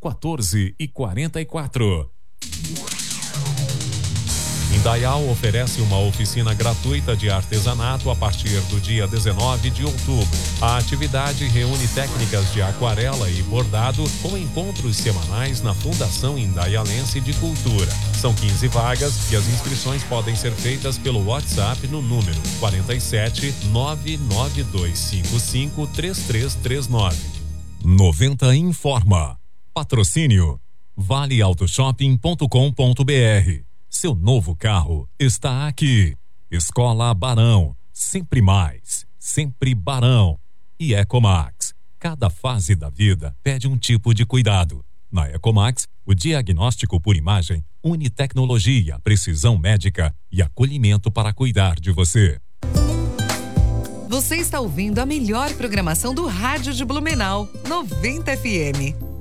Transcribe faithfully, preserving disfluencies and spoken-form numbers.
quatorze e quarenta e quatro. Indaial oferece uma oficina gratuita de artesanato a partir do dia dezenove de outubro. A atividade reúne técnicas de aquarela e bordado com encontros semanais na Fundação Indaialense de Cultura. São quinze vagas e as inscrições podem ser feitas pelo WhatsApp no número quarenta e sete, nove nove dois cinco cinco, três três três nove. noventa informa. Patrocínio vale auto shopping ponto com ponto br. Seu novo carro está aqui. Escola Barão, sempre mais, sempre Barão. E Ecomax, cada fase da vida pede um tipo de cuidado. Na Ecomax, o diagnóstico por imagem une tecnologia, precisão médica e acolhimento para cuidar de você. Você está ouvindo a melhor programação do rádio de Blumenau, noventa F M.